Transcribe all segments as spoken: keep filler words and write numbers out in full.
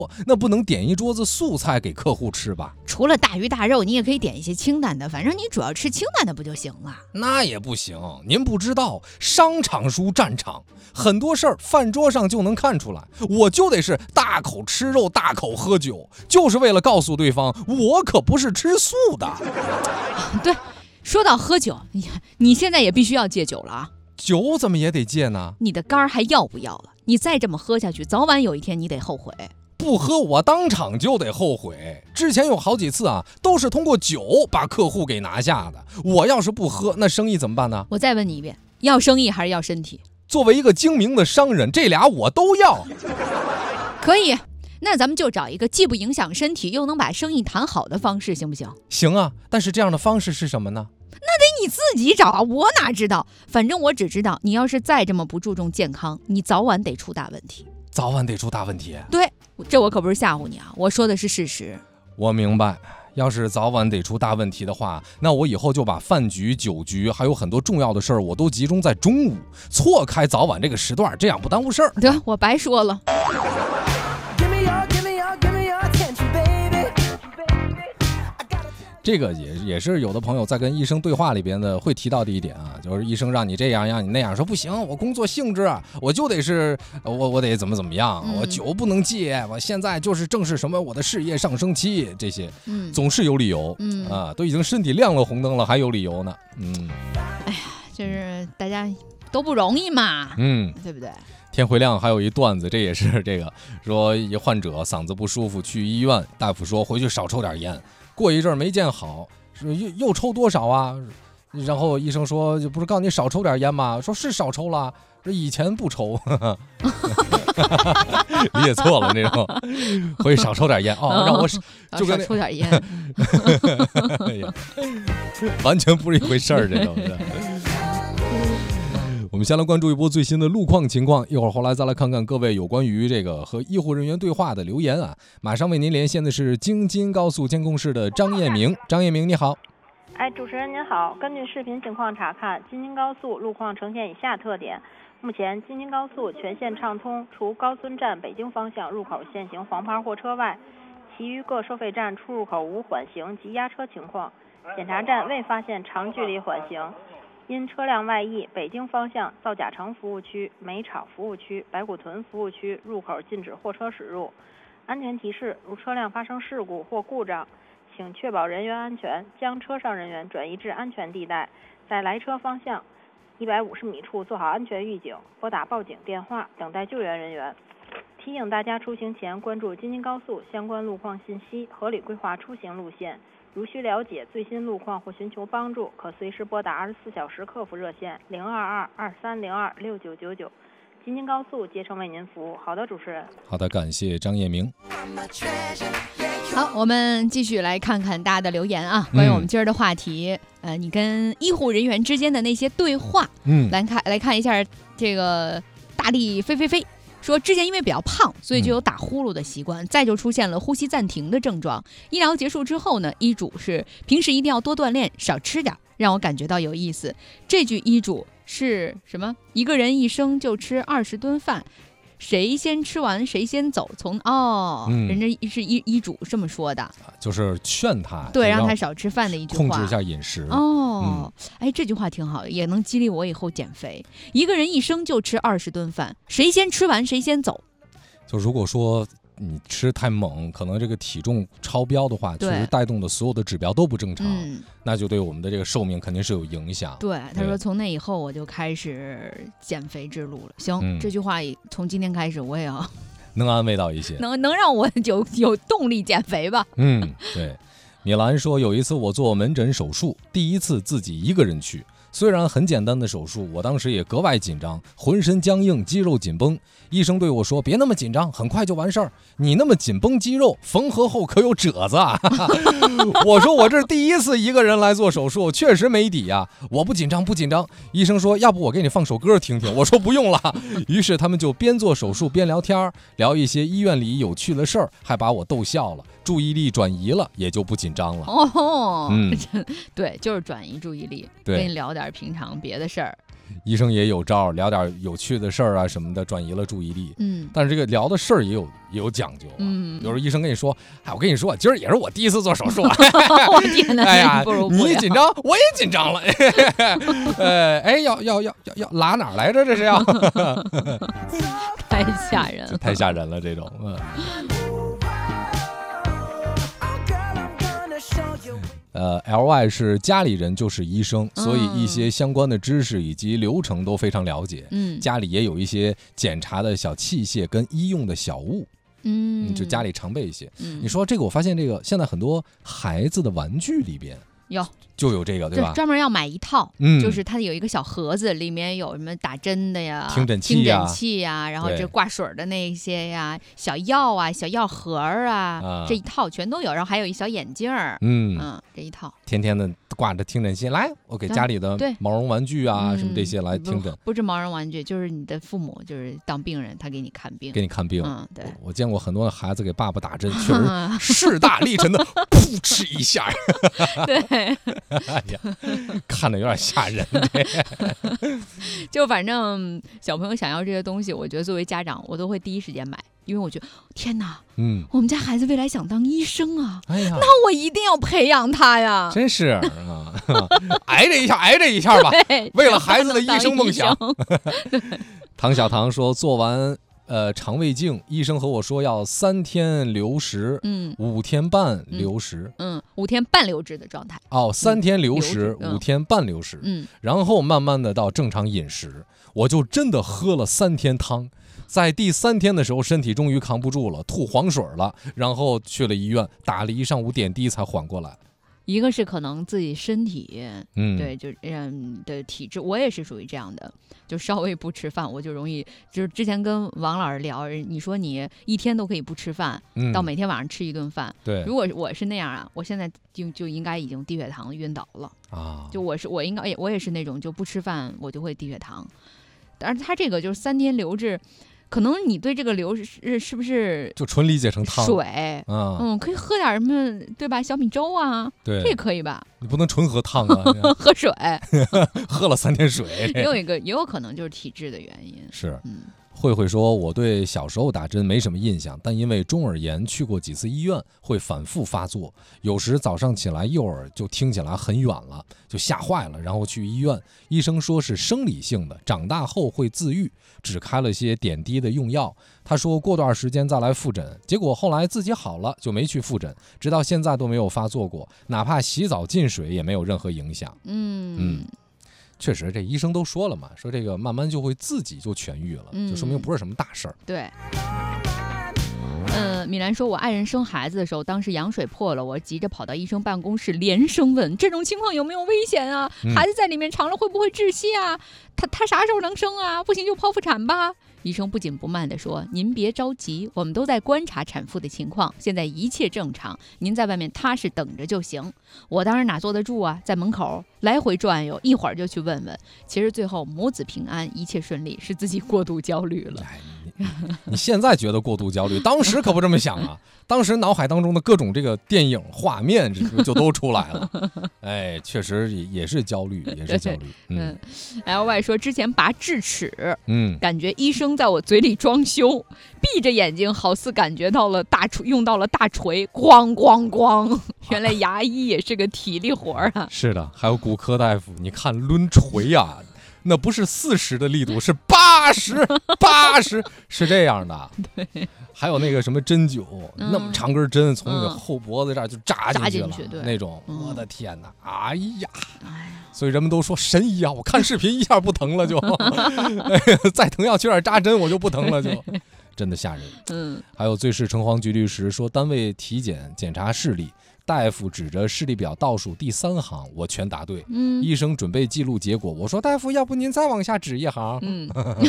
那不能点一桌子素菜给客户吃吧？ 除了大鱼大肉，你也可以点一些清淡的，反正你主要吃清淡的不就行了？ 那也不行，您不知道，商场输战场，很多事儿饭桌上就能看出来。我就得是大口吃肉，大口喝酒，就是为了告诉对方，我可不是吃素的。 对，说到喝酒，你你现在也必须要戒酒了啊！ 酒怎么也得戒呢？ 你的肝儿还要不要了？你再这么喝下去，早晚有一天你得后悔。 不喝我当场就得后悔。之前有好几次啊，都是通过酒把客户给拿下的。我要是不喝，那生意怎么办呢？ 我再问你一遍，要生意还是要身体？ 作为一个精明的商人，这俩我都要。 可以，那咱们就找一个既不影响身体，又能把生意谈好的方式，行不行？ 行啊，但是这样的方式是什么呢？ 那得你自己找啊，我哪知道？反正我只知道，你要是再这么不注重健康，你早晚得出大问题。 早晚得出大问题？ 对，这我可不是吓唬你啊，我说的是事实。 我明白，要是早晚得出大问题的话，那我以后就把饭局、酒局还有很多重要的事儿，我都集中在中午，错开早晚这个时段，这样不耽误事儿。 对，我白说了。 这个也也是有的朋友在跟医生对话里边的会提到的一点啊，就是医生让你这样让你那样，说不行，我工作性质啊，我就得是我我得怎么怎么样，我酒不能戒，我现在就是正是什么我的事业上升期，这些总是有理由，嗯啊，都已经身体亮了红灯了，还有理由呢，嗯， 哎呀，就是大家都不容易嘛，嗯，对不对？ 天回亮还有一段子，这也是这个说一患者嗓子不舒服去医院，大夫说回去少抽点烟。过一阵没见好，又又抽多少啊？然后医生说，不是告诉你少抽点烟吗？说是少抽了，说以前不抽，理解错了那种，回去少抽点烟哦，让我就跟少抽点烟， 哎呀，完全不是一回事儿，这都是。我们先来关注一波最新的路况情况，一会儿后来再来看看各位有关于这个和医护人员对话的留言啊。马上为您连线的是京津高速监控室的张艳明，张艳明你好。 哎，主持人您好，根据视频情况查看，京津高速路况呈现以下特点：目前京津高速全线畅通，除高村站北京方向入口限行黄牌货车外，其余各收费站出入口无缓行及压车情况，检查站未发现长距离缓行。因车辆外溢，北京方向造甲城服务区、煤厂服务区、白骨屯服务区入口禁止货车驶入。安全提示：如车辆发生事故或故障，请确保人员安全，将车上人员转移至安全地带，在来车方向一百五十米处做好安全预警，拨打报警电话，等待救援人员。提醒大家出行前关注京津高速相关路况信息，合理规划出行路线。如需了解最新路况或寻求帮助，可随时拨打二十四小时客服热线零二二二三零二六九九九，京津高速竭诚为您服务。好的，主持人。 好的，感谢张艳明。 好，我们继续来看看大家的留言啊，关于我们今儿的话题，嗯、呃，你跟医护人员之间的那些对话，嗯，来看来看一下这个大力飞飞飞。说之前因为比较胖，所以就有打呼噜的习惯、嗯、再就出现了呼吸暂停的症状。医疗结束之后呢，医嘱是平时一定要多锻炼，少吃点，让我感觉到有意思。这句医嘱是什么？一个人一生就吃二十顿饭，谁先吃完谁先走。从哦、嗯，人家是医医嘱这么说的， 就是劝他， 对，让他少吃饭的一句话， 控制一下饮食。 哦、嗯，哎，这句话挺好的，也能激励我以后减肥。一个人一生就吃二十顿饭，谁先吃完谁先走。 就如果说你吃太猛，可能这个体重超标的话，其实带动的所有的指标都不正常、嗯，那就对我们的这个寿命肯定是有影响。 对，他说从那以后我就开始减肥之路了。行，嗯、这句话从今天开始我也要能安慰到一些， 能能让我有有动力减肥吧。 嗯，对。米兰说，有一次我做门诊手术，第一次自己一个人去，虽然很简单的手术，我当时也格外紧张，浑身僵硬，肌肉紧绷。医生对我说，别那么紧张，很快就完事儿，你那么紧绷肌肉，缝合后可有褶子啊。我说我这是第一次一个人来做手术，确实没底呀。我不紧张不紧张。医生说，要不我给你放首歌听听。我说不用了。于是他们就边做手术边聊天，聊一些医院里有趣的事儿，还把我逗笑了，注意力转移了，也就不紧张了。 哦，嗯，对，就是转移注意力，跟你聊点平常别的事儿。 医生也有招，聊点有趣的事儿啊什么的，转移了注意力。 嗯， 但是这个聊的事儿也有也有讲究、啊。 嗯， 比如医生跟你说，哎，我跟你说，今儿也是我第一次做手术啊。 我天哪！ 哎呀， 不如不你一紧张，我也紧张了。呃，哎，要要要要要拉哪儿来着？这是要？ 太吓人了， 太吓人了，这种。嗯。呃 ，L Y 是家里人就是医生，所以一些相关的知识以及流程都非常了解。嗯，家里也有一些检查的小器械跟医用的小物。嗯，就家里常备一些。嗯，你说这个，我发现这个现在很多孩子的玩具里边有。 就有这个，对吧？ 专门要买一套， 嗯， 就是它有一个小盒子，里面有什么打针的呀、 听诊器呀、 听诊器呀，然后这挂水的那些呀、小药啊、小药盒啊，啊这一套全都有。然后还有一小眼镜儿，嗯嗯，这一套。 天天的挂着听诊器，来，我给家里的毛绒玩具啊、嗯、什么这些来听诊。 不是毛绒玩具，就是你的父母就是当病人，他给你看病， 给你看病。 嗯，对。 我见过很多的孩子给爸爸打针，确实势大力沉的，噗嗤一下。 对。 哎呀。看着有点吓人。 就反正小朋友想要这些东西，我觉得作为家长我都会第一时间买，因为我觉得天哪，嗯，我们家孩子未来想当医生啊，哎呀，那我一定要培养他呀， 真是啊，挨着一下挨着一下吧，为了孩子的医生梦想。唐小唐说做完呃，肠胃镜，医生和我说要三天流食，嗯，五天半流食， 嗯，嗯五天半流质的状态。 哦，三天流食，嗯、五天半流食，嗯，然后慢慢的到正常饮食。我就真的喝了三天汤，在第三天的时候，身体终于扛不住了，吐黄水了，然后去了医院，打了一上午点滴才缓过来。 一个是可能自己身体，嗯，对，就嗯的体质，我也是属于这样的，就稍微不吃饭，我就容易，就是之前跟王老师聊，你说你一天都可以不吃饭，嗯、到每天晚上吃一顿饭， 对， 如果我是那样啊，我现在就就应该已经低血糖晕倒了啊，就我是我应该我也是那种就不吃饭我就会低血糖，但是他这个就是三天流质。可能你对这个流是是不是就纯理解成汤水？嗯嗯，可以喝点什么，对吧？小米粥啊， 对， 这也可以吧？ 你不能纯喝汤啊， 喝水， 喝了三天水。 也有一个，也有可能就是体质的原因。 是，嗯。慧慧说，我对小时候打针没什么印象，但因为中耳炎去过几次医院，会反复发作，有时早上起来右耳就听起来很远了，就吓坏了，然后去医院，医生说是生理性的，长大后会自愈，只开了些点滴的用药。他说过段时间再来复诊，结果后来自己好了就没去复诊，直到现在都没有发作过，哪怕洗澡进水也没有任何影响。嗯嗯。确实，这医生都说了嘛，说这个慢慢就会自己就痊愈了，嗯、就说明不是什么大事儿。 对。嗯，米兰说，我爱人生孩子的时候，当时羊水破了，我急着跑到医生办公室，连声问这种情况有没有危险啊？嗯、孩子在里面长了会不会窒息啊？他他啥时候能生啊？不行就剖腹产吧。医生不紧不慢地说，您别着急，我们都在观察产妇的情况，现在一切正常，您在外面踏实等着就行。我当然哪坐得住啊，在门口来回转悠，一会儿就去问问。其实最后母子平安，一切顺利，是自己过度焦虑了。 哎、你, 你现在觉得过度焦虑，当时可不这么想啊，当时脑海当中的各种这个电影画面就都出来了。哎，确实也也是焦虑，也是焦虑。嗯 ，L Y 说之前拔智齿，嗯，感觉医生在我嘴里装修，闭着眼睛好似感觉到了大锤，用到了大锤，咣咣咣。原来牙医也是个体力活啊。 是的，还有骨科大夫，你看抡锤啊，那不是四十的力度，是八十，八十是这样的。 对。 还有那个什么针灸，嗯、那么长根针从你的后脖子这儿就扎进去了，去那种，嗯、我的天哪！哎呀，所以人们都说神医啊，我看视频一下不疼了就，哎、再疼要去点扎针我就不疼了就，真的吓人。嗯，还有最是城隍局律师说，单位体检检查视力，大夫指着视力表倒数第三行，我全答对。嗯，医生准备记录结果，我说大夫，要不您再往下指一行？嗯。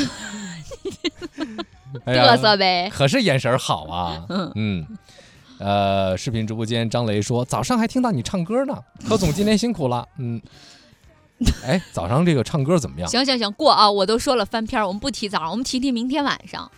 嘚瑟呗， 可是眼神好啊。嗯，呃，视频直播间张雷说，早上还听到你唱歌呢，何总今天辛苦了。嗯，哎，早上这个唱歌怎么样？ 行行行，过啊，我都说了翻篇，我们不提早上，我们提提明天晚上。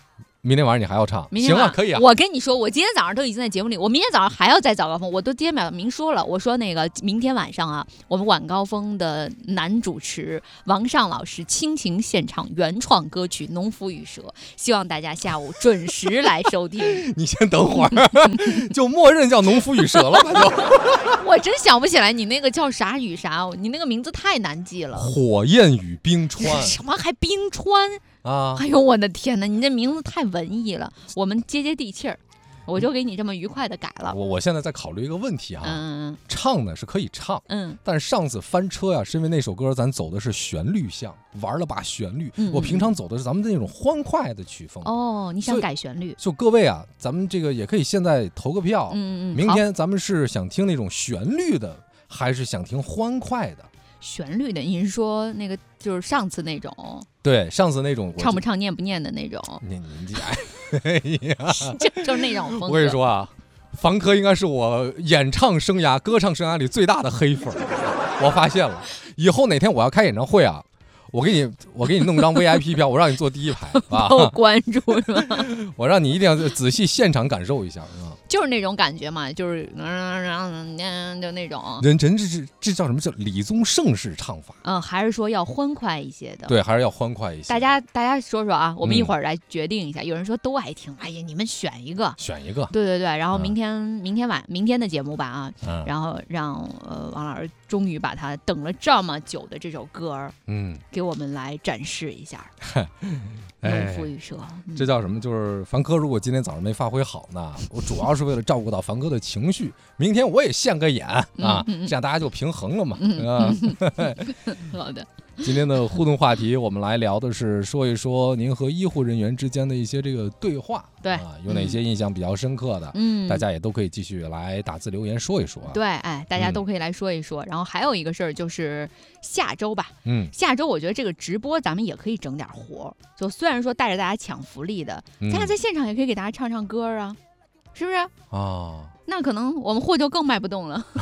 明天晚上你还要唱？ 行啊，可以啊。 我跟你说，我今天早上都已经在节目里，我明天早上还要再早高峰，我都今天表明说了，我说那个明天晚上啊，我们晚高峰的男主持王尚老师倾情献唱原创歌曲《农夫与蛇》，希望大家下午准时来收听。 你先等会儿，就默认叫《农夫与蛇》了吧？就我真想不起来你那个叫啥与啥，你那个名字太难记了。 火焰与冰川， 什么还冰川？ 啊！ 哎呦我的天哪，你这名字太文艺了，我们接接地气儿，我就给你这么愉快的改了。 我我现在在考虑一个问题哈， 嗯， 唱呢是可以唱，嗯，但是上次翻车呀，是因为那首歌咱走的是旋律项，玩了把旋律，嗯、我平常走的是咱们那种欢快的曲风。 哦，你想改旋律？ 就各位啊，咱们这个也可以现在投个票，嗯嗯，明天咱们是想听那种旋律的，还是想听欢快的？ 旋律的，你是说那个就是上次那种？ 对，上次那种唱不唱念不念的那种。 你你哎呀， 就就是那种风格。 我跟你说啊，房科应该是我演唱生涯、歌唱生涯里最大的黑粉。我发现了，以后哪天我要开演唱会啊，我给你我给你弄张 V I P 票，我让你坐第一排啊， 我关注是吧？ 我让你一定要仔细现场感受一下啊。 就是那种感觉嘛，就是嗯，就那种。 人真这是这叫什么叫李宗盛式唱法？ 嗯，还是说要欢快一些的？ 对，还是要欢快一些。 大家大家说说啊，我们一会儿来决定一下。嗯、有人说都爱听，哎呀，你们选一个， 选一个。 对对对，然后明天、嗯、明天晚明天的节目吧啊，嗯、然后让呃王老师终于把他等了这么久的这首歌，嗯，给我们来展示一下。农夫与蛇， 嗯、这叫什么？就是凡哥，如果今天早上没发挥好呢，我主要是为了照顾到凡哥的情绪，明天我也现个眼啊，嗯嗯、这样大家就平衡了嘛。嗯啊、 好的。 今天的互动话题，我们来聊的是说一说您和医护人员之间的一些这个对话， 对啊，有哪些印象比较深刻的？嗯，大家也都可以继续来打字留言说一说、啊。 对，哎，大家都可以来说一说。嗯、然后还有一个事儿就是下周吧，嗯，下周我觉得这个直播咱们也可以整点活，就虽然说带着大家抢福利的，嗯、咱俩在现场也可以给大家唱唱歌啊，是不是？ 哦， 那可能我们货就更卖不动了。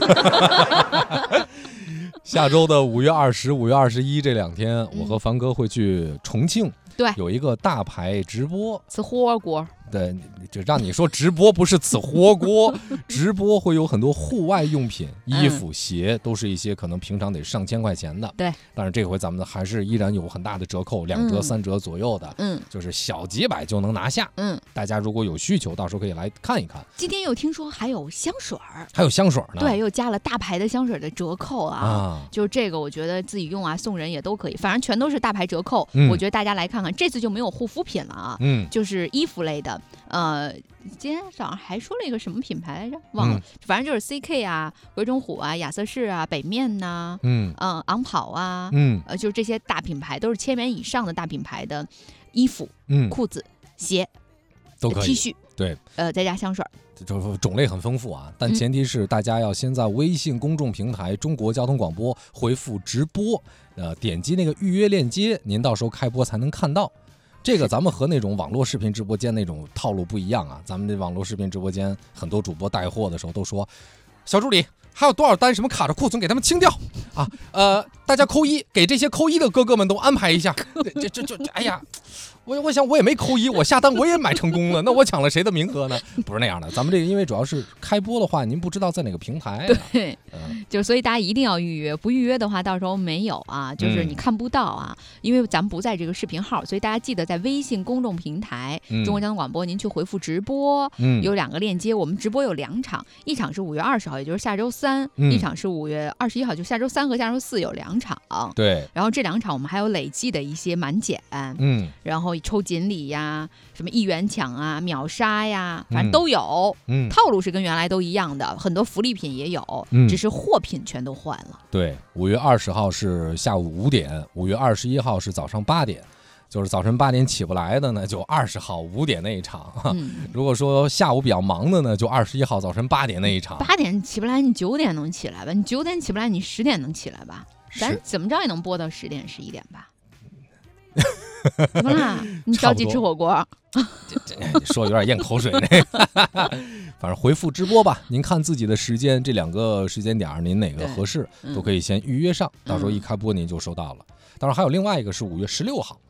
下周的五月二十、五月二十一这两天，我和凡哥会去重庆， 对， 有一个大牌直播， 吃火锅。 对，就让你说直播不是吃火锅，直播会有很多户外用品，衣服、鞋，都是一些可能平常得上千块钱的。 对， 但是这回咱们还是依然有很大的折扣，两折、三折左右的。嗯，就是小几百就能拿下。嗯，大家如果有需求，到时候可以来看一看。 今天又听说还有香水儿， 还有香水呢。 对，又加了大牌的香水的折扣啊。啊，就是这个，我觉得自己用啊，送人也都可以，反正全都是大牌折扣。嗯，我觉得大家来看看，这次就没有护肤品了啊。嗯，就是衣服类的。呃，今天早上还说了一个什么品牌来着，忘了，嗯、反正就是 C K 啊、鬼冢虎啊、雅瑟士啊、北面呐、啊，嗯嗯、呃，昂跑啊，嗯，呃，就是这些大品牌，都是千元以上的大品牌的衣服、嗯、裤子、鞋都可以 ，T 恤， 对， 呃，再加香水。 就种类很丰富啊，但前提是大家要先在微信公众平台中国交通广播回复直播，呃，点击那个预约链接，您到时候开播才能看到。这个咱们和那种网络视频直播间那种套路不一样啊，咱们这网络视频直播间很多主播带货的时候都说，小助理还有多少单什么卡着库存给他们清掉啊，呃，大家扣一，给这些扣一的哥哥们都安排一下，这这这哎呀。我我想我也没扣一，我下单我也买成功了，那我抢了谁的名额呢？不是那样的，咱们这个因为主要是开播的话，您不知道在哪个平台、啊， 对，嗯、就所以大家一定要预约，不预约的话，到时候没有啊，就是你看不到啊，嗯、因为咱们不在这个视频号，所以大家记得在微信公众平台、嗯、中国交通广播，您去回复直播，嗯、有两个链接，我们直播有两场，一场是五月二十号，也就是下周三，嗯、一场是五月二十一号，就下周三和下周四有两场， 对， 然后这两场我们还有累计的一些满减，嗯，然后。抽锦鲤呀，什么一元抢啊、秒杀呀，反正都有。嗯，套路是跟原来都一样的，很多福利品也有，嗯、只是货品全都换了。 对，五月二十号是下午五点，五月二十一号是早上八点，就是早晨八点起不来的呢，就二十号五点那一场。嗯、如果说下午比较忙的呢，就二十一号早晨八点那一场。 八点起不来，你九点能起来吧？你九点起不来，你十点能起来吧？咱怎么着也能播到十点十一点吧？怎么啦？你着急吃火锅？ 这这说有点咽口水呢。反正回复直播吧，您看自己的时间，这两个时间点您哪个合适，嗯、都可以先预约上，到时候一开播您就收到了。当然还有另外一个是五月十六号。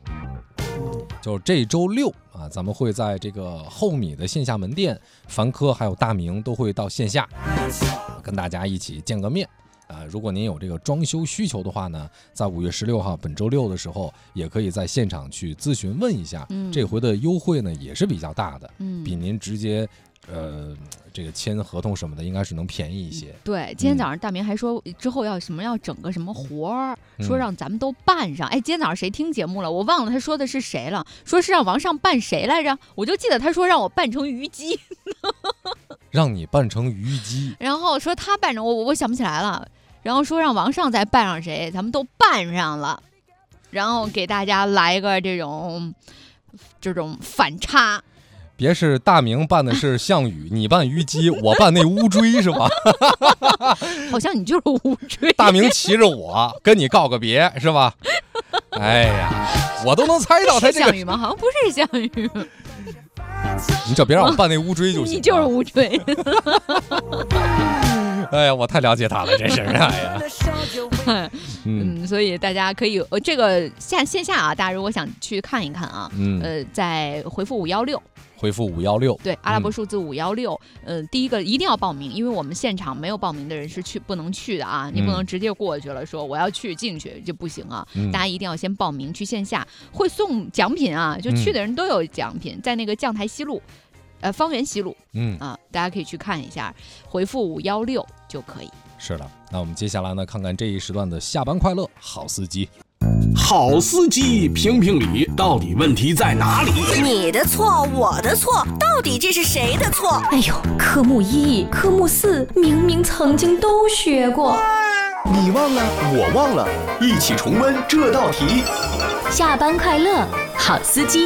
就是这周六啊，咱们会在这个后米的线下门店，凡科还有大明都会到线下，跟大家一起见个面。啊，如果您有这个装修需求的话呢，在五月十六号本周六的时候，也可以在现场去咨询问一下。嗯，这回的优惠呢也是比较大的，嗯，比您直接呃这个签合同什么的，应该是能便宜一些。 对，今天早上大明还说之后要什么要整个什么活儿，嗯、说让咱们都办上。哎，今天早上谁听节目了？我忘了他说的是谁了，说是让王上办谁来着？我就记得他说让我办成虞姬， 让你办成虞姬， 然后说他办成我，我想不起来了。然后说让王上再办上谁，咱们都办上了，然后给大家来个这种这种反差。 别是大明办的是项羽，你办虞姬，我办那乌骓是吧？ 好像你就是乌骓。 大明骑着我跟你告个别是吧？哎呀，我都能猜到他这个项羽吗？好像不是项羽。 你只别让我办那乌骓就行。 你就是乌骓。 哎呀，我太了解他了，这是哎呀， 嗯，所以大家可以呃，这个线线下啊，大家如果想去看一看啊，嗯，呃，在回复五幺六， 回复五幺六， 对，阿拉伯数字五幺六，呃，第一个一定要报名，因为我们现场没有报名的人是去不能去的啊，你不能直接过去了，说我要去进去就不行啊，嗯、大家一定要先报名去线下，会送奖品啊，就去的人都有奖品，在那个将台西路。呃，方圆西路，嗯啊，大家可以去看一下，回复五幺六就可以。 是的，那我们接下来呢，看看这一时段的下班快乐，好司机。 好司机评评理，到底问题在哪里？ 你的错，我的错，到底这是谁的错？ 哎呦，科目一、科目四明明曾经都学过， 你忘了，我忘了，一起重温这道题。 下班快乐，好司机。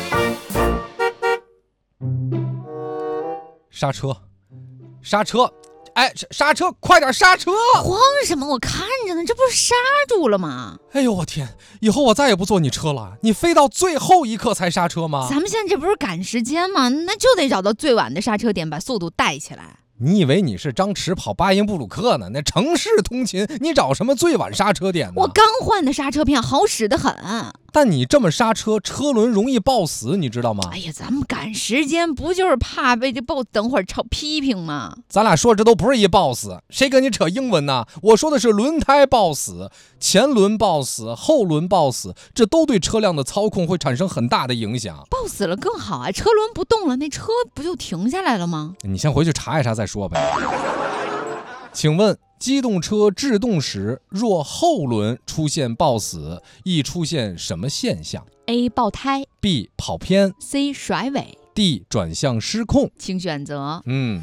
刹车，刹车，哎，刹车，快点刹车！ 慌什么？我看着呢，这不是刹住了吗？ 哎呦我天！以后我再也不坐你车了。你非到最后一刻才刹车吗？ 咱们现在这不是赶时间吗？那就得找到最晚的刹车点，把速度带起来。 你以为你是张弛跑巴音布鲁克呢？那城市通勤，你找什么最晚刹车点呢？ 我刚换的刹车片，好使得很。 但你这么刹车，车轮容易抱死，你知道吗？ 哎呀，咱们赶时间，不就是怕被这 boss 等会儿抄批评吗？ 咱俩说这都不是一抱死，谁跟你扯英文呢？我说的是轮胎抱死，前轮抱死，后轮抱死，这都对车辆的操控会产生很大的影响。 抱死了更好啊，车轮不动了，那车不就停下来了吗？ 你先回去查一查再说呗。请问机动车制动时，若后轮出现抱死，易出现什么现象 ？A. 爆胎 B. 跑偏 C. 甩尾 D. 转向失控。 请选择。 嗯，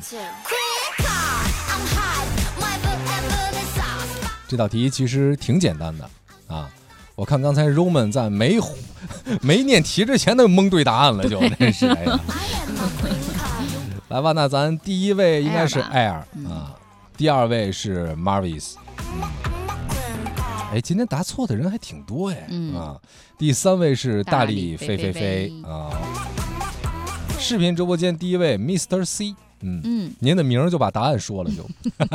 这道题其实挺简单的啊。我看刚才 Roman 在没没念题之前都蒙对答案了，就真是哎呀。来吧，那咱第一位应该是 Air 啊。第二位是 Marvis， 哎，今天答错的人还挺多哎，嗯、啊。第三位是大力飞飞飞啊。视频直播间第一位 Mister C， 嗯嗯，您的名就把答案说了就。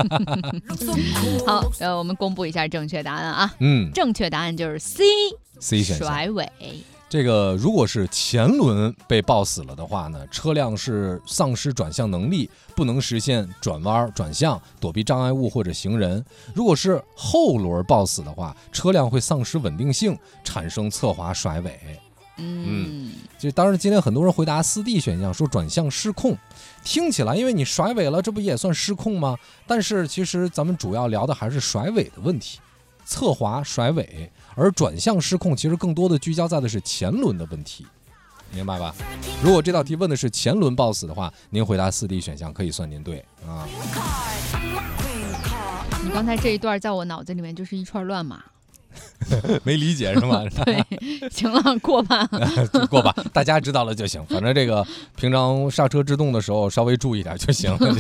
好，呃，我们公布一下正确答案啊， 嗯， 正确答案就是 C C 选项甩尾。 这个如果是前轮被抱死了的话呢，车辆是丧失转向能力，不能实现转弯、转向、躲避障碍物或者行人。如果是后轮抱死的话，车辆会丧失稳定性，产生侧滑甩尾。嗯，就当然今天很多人回答四 D 选项，说转向失控，听起来因为你甩尾了，这不也算失控吗？但是其实咱们主要聊的还是甩尾的问题。侧滑甩尾，而转向失控其实更多的聚焦在的是前轮的问题，明白吧？如果这道题问的是前轮抱死的话，您回答四 D 选项可以算您对啊。 你刚才这一段在我脑子里面就是一串乱码。 没理解是吗？ 对，行了，过吧。 过吧，大家知道了就行。反正这个平常刹车制动的时候稍微注意点就行了。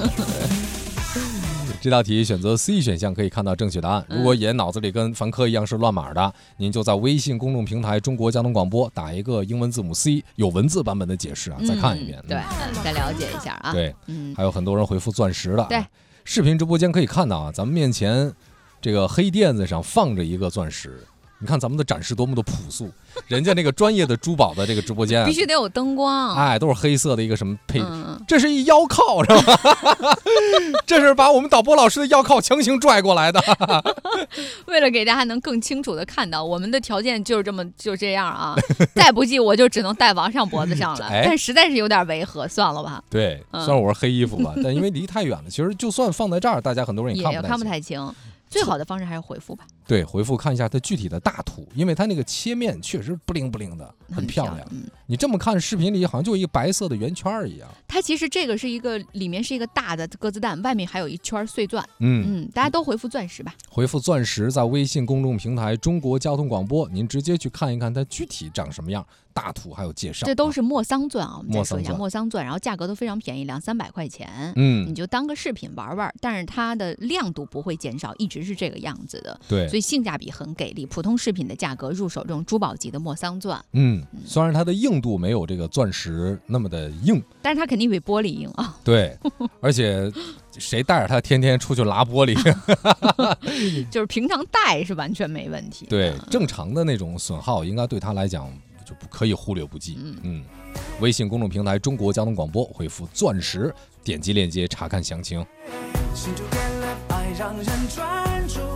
这道题选择 C 选项可以看到正确答案。如果也脑子里跟凡科一样是乱码的，您就在微信公众平台中国交通广播打一个英文字母 C， 有文字版本的解释啊，再看一遍。 嗯、对、嗯，再了解一下啊。 对，嗯，还有很多人回复钻石的。 对， 视频直播间可以看到啊，咱们面前这个黑垫子上放着一个钻石你看咱们的展示多么的朴素，人家那个专业的珠宝的这个直播间、啊、 必须得有灯光， 哎，都是黑色的一个什么配，嗯、这是一腰靠是吧？这是把我们导播老师的腰靠强行拽过来的。 为了给大家能更清楚的看到，我们的条件就是这么就这样啊，再不济我就只能戴王上脖子上了，哎、但实在是有点违和，算了吧。 对，嗯、虽然我是黑衣服吧，但因为离太远了，其实就算放在这儿，大家很多人也看不太清。 也看不太清。最好的方式还是回复吧。 对，回复看一下它具体的大图，因为它那个切面确实不灵不灵的，很漂亮。嗯、你这么看视频里好像就一个白色的圆圈一样。 它其实这个是一个里面是一个大的鸽子蛋，外面还有一圈碎钻。嗯嗯，大家都回复钻石吧。 回复钻石，在微信公众平台中国交通广播，您直接去看一看它具体长什么样，大图还有介绍。 这都是莫桑钻啊，我们再说一下莫桑钻，然后价格都非常便宜，两三百块钱。嗯，你就当个饰品玩玩，但是它的亮度不会减少，一直是这个样子的。 对， 所以性价比很给力。普通饰品的价格入手这种珠宝级的莫桑钻。 嗯，虽然它的硬度没有这个钻石那么的硬， 但是它肯定比玻璃硬啊。 对，而且谁带着它天天出去拉玻璃， 就是平常戴是完全没问题。 对，正常的那种损耗应该对它来讲就不可以忽略不计。嗯嗯，微信公众平台中国交通广播回复钻石，点击链接查看详情。心就给了爱让人专注，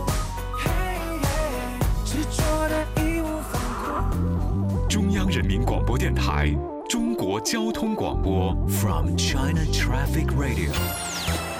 执着的义无反顾。中央人民广播电台中国交通广播 From China Traffic Radio。